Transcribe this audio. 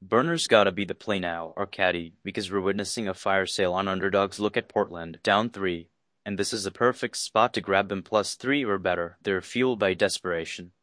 Burner's gotta be the play now, or caddy, because we're witnessing a fire sale on underdogs. Look at Portland, down 3. And this is a perfect spot to grab them +3 or better. They're fueled by desperation.